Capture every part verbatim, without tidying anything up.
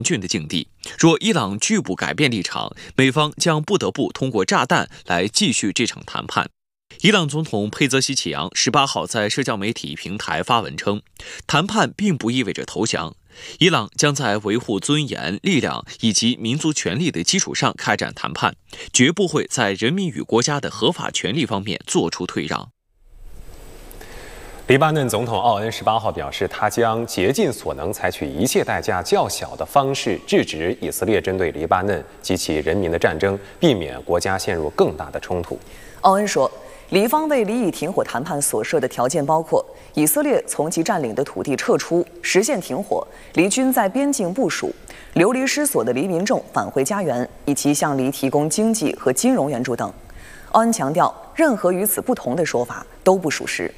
峻的境地。若伊朗拒不改变立场，美方将不得不通过炸弹来继续这场谈判。伊朗总统佩泽西奇扬十八号在社交媒体平台发文称，谈判并不意味着投降，伊朗将在维护尊严、力量以及民族权利的基础上开展谈判，绝不会在人民与国家的合法权利方面做出退让。 黎巴嫩总统奥恩十八号表示，他将竭尽所能，采取一切代价较小的方式制止以色列针对黎巴嫩及其人民的战争，避免国家陷入更大的冲突。 奥恩说，黎方为离异停火谈判所设的条件包括以色列从其占领的土地撤出，实现停火，黎军在边境部署，流离失所的黎民众返回家园，以及向黎提供经济和金融援助等。奥恩强调，任何与此不同的说法都不属实。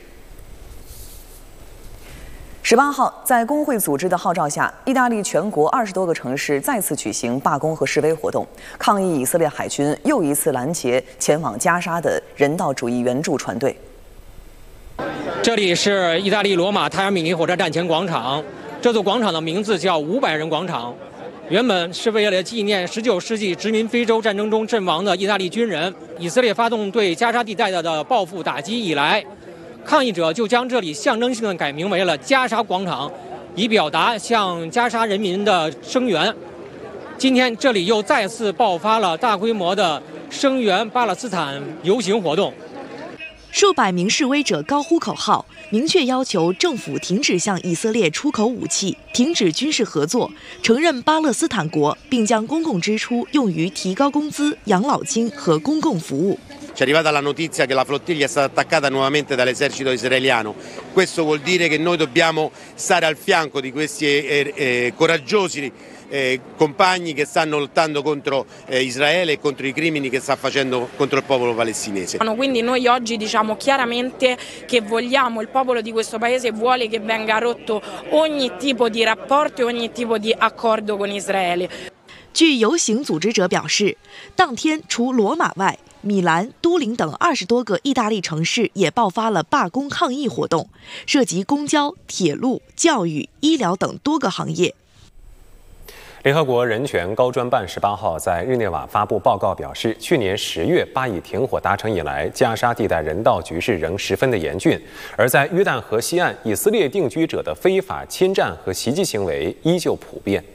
十八号，在工会组织的号召下，意大利全国二十多个城市再次举行罢工和示威活动，抗议以色列海军又一次拦截前往加沙的人道主义援助船队。 这里是意大利罗马泰尔米尼火车站前广场，这座广场的名字叫五百人广场，原本是为了纪念十九世纪殖民非洲战争中阵亡的意大利军人。以色列发动对加沙地带的报复打击以来，抗议者就将这里象征性的改名为了加沙广场，以表达向加沙人民的声援。今天这里又再次爆发了大规模的声援巴勒斯坦游行活动， 数百名示威者高呼口号，明确要求政府停止向以色列出口武器，停止军事合作，承认巴勒斯坦国，并将公共支出用于提高工资、养老金和公共服务。 Ci è arrivata la notizia che la flottiglia è stata attaccata nuovamente dall'esercito israeliano. Questo vuol dire che noi dobbiamo stare al fianco di questi eh, eh, coraggiosi eh, compagni che stanno lottando contro eh, Israele e contro i crimini che sta facendo contro il popolo palestinese. Quindi noi oggi diciamo chiaramente che vogliamo, il popolo di questo paese vuole che venga rotto ogni tipo di rapporto e ogni tipo di accordo con Israele. 据游行组织者表示，当天除罗马外，米兰、都灵等二十多个意大利城市也爆发了罢工抗议活动，涉及公交、铁路、教育、医疗等多个行业。 联合国人权高专办十八号在日内瓦发布报告表示，去年十月巴以停火达成以来，加沙地带人道局势仍十分的严峻，而在约旦河西岸，以色列定居者的非法侵占和袭击行为依旧普遍。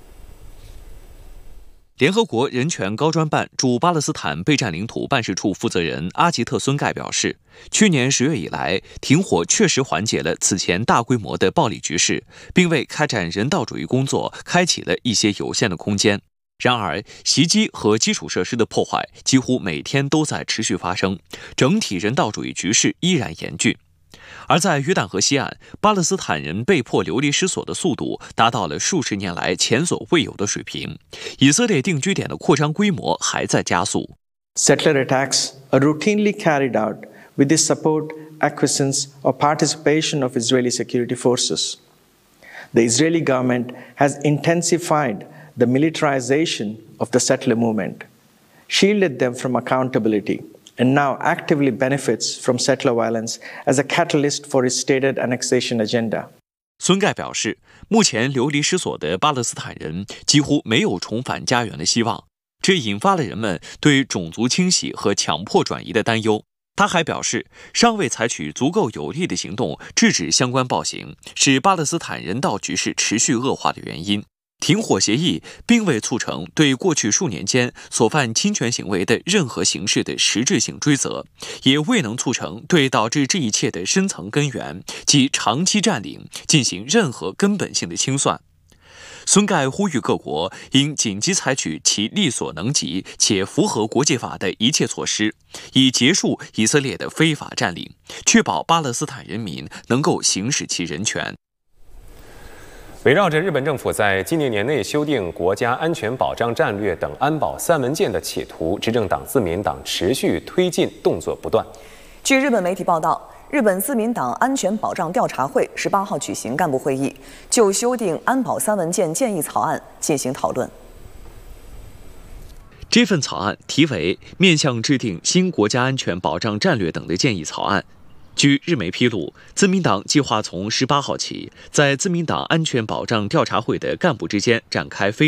联合国人权高专办驻巴勒斯坦被占领土办事处负责人阿吉特孙盖表示，去年十月以来，停火确实缓解了此前大规模的暴力局势，并为开展人道主义工作开启了一些有限的空间。然而，袭击和基础设施的破坏几乎每天都在持续发生，整体人道主义局势依然严峻。而在约旦河西岸，巴勒斯坦人被迫流离失所的速度达到了数十年来前所未有的水平，以色列定居点的扩张规模还在加速。 Settler attacks are routinely carried out with the support, acquiescence, or participation of Israeli security forces. The Israeli government has intensified the militarization of the settler movement, shielded them from accountability.And now actively benefits from settler violence as a catalyst for its stated annexation agenda. 孙盖表示，目前流离失所的巴勒斯坦人几乎没有重返家园的希望，这引发了人们对种族清洗和强迫转移的担忧。他还表示，尚未采取足够有力的行动制止相关暴行，是巴勒斯坦人道局势持续恶化的原因。停火协议并未促成对过去数年间所犯侵权行为的任何形式的实质性追责，也未能促成对导致这一切的深层根源及长期占领进行任何根本性的清算。孙盖呼吁各国应紧急采取其力所能及且符合国际法的一切措施，以结束以色列的非法占领，确保巴勒斯坦人民能够行使其人权。 围绕着日本政府在今年年内修订国家安全保障战略等安保三文件的企图，执政党自民党持续推进，动作不断。 据日本媒体报道，日本自民党安全保障调查会十八号举行干部会议，就修订安保三文件建议草案进行讨论。 这份草案题为《面向制定新国家安全保障战略等的建议草案》。据日媒披露，自民党计划从十八号起，在自民党安全保障调查会的干部之间展开非